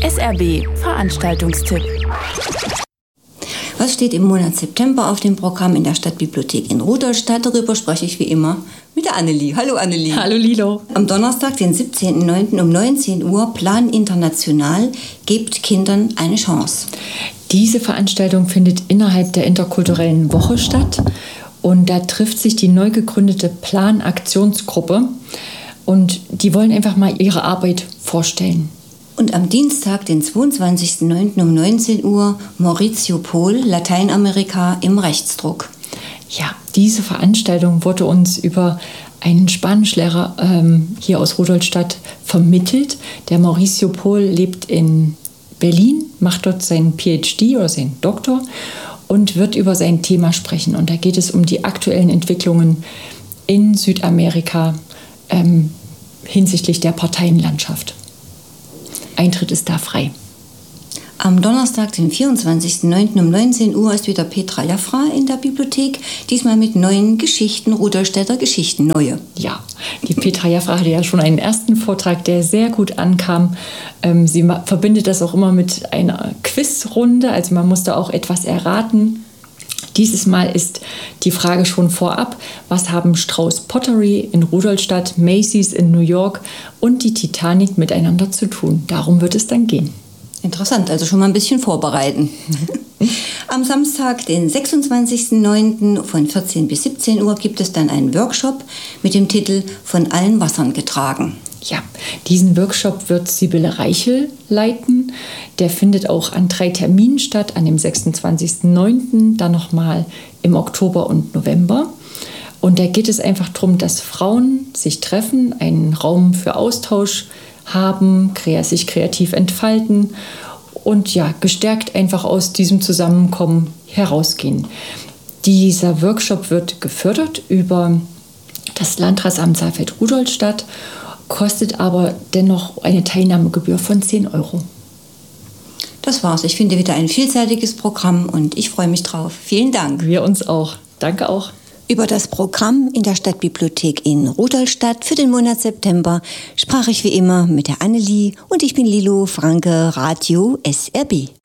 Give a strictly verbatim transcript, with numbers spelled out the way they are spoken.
S R B Veranstaltungstipp. Was steht im Monat September auf dem Programm in der Stadtbibliothek in Rudolstadt? Darüber spreche ich wie immer mit der Annelie. Hallo Annelie. Hallo Lilo. Am Donnerstag, den siebzehnten neunten um neunzehn Uhr, Plan International, gebt Kindern eine Chance. Diese Veranstaltung findet innerhalb der interkulturellen Woche statt und da trifft sich die neu gegründete Plan-Aktionsgruppe und die wollen einfach mal ihre Arbeit vorstellen. Und am Dienstag, den zweiundzwanzigsten neunten um neunzehn Uhr, Maurizio Pohl, Lateinamerika im Rechtsdruck. Ja, diese Veranstaltung wurde uns über einen Spanischlehrer ähm, hier aus Rudolstadt vermittelt. Der Maurizio Pohl lebt in Berlin, macht dort seinen P H D oder seinen Doktor und wird über sein Thema sprechen. Und da geht es um die aktuellen Entwicklungen in Südamerika ähm, hinsichtlich der Parteienlandschaft. Eintritt ist da frei. Am Donnerstag, den vierundzwanzigsten neunten um neunzehn Uhr, ist wieder Petra Jaffra in der Bibliothek, diesmal mit neuen Geschichten, Rudolstädter Geschichten, neue. Ja, die Petra Jaffra hatte ja schon einen ersten Vortrag, der sehr gut ankam. Ähm, sie ma- verbindet das auch immer mit einer Quizrunde, also man musste auch etwas erraten. Dieses Mal ist die Frage schon vorab, was haben Strauß Pottery in Rudolstadt, Macy's in New York und die Titanic miteinander zu tun? Darum wird es dann gehen. Interessant, also schon mal ein bisschen vorbereiten. Am Samstag, den sechsundzwanzigsten neunten von vierzehn bis siebzehn Uhr, gibt es dann einen Workshop mit dem Titel Von allen Wassern getragen. Ja, diesen Workshop wird Sibylle Reichel leiten. Der findet auch an drei Terminen statt, an dem sechsundzwanzigsten neunten, dann nochmal im Oktober und November. Und da geht es einfach darum, dass Frauen sich treffen, einen Raum für Austausch haben, sich kreativ entfalten und ja, gestärkt einfach aus diesem Zusammenkommen herausgehen. Dieser Workshop wird gefördert über das Landratsamt Saalfeld-Rudolstadt, kostet aber dennoch eine Teilnahmegebühr von zehn Euro. Das war's. Ich finde wieder ein vielseitiges Programm und ich freue mich drauf. Vielen Dank. Wir uns auch. Danke auch. Über das Programm in der Stadtbibliothek in Rudolstadt für den Monat September sprach ich wie immer mit der Annelie und ich bin Lilo Franke, Radio S R B.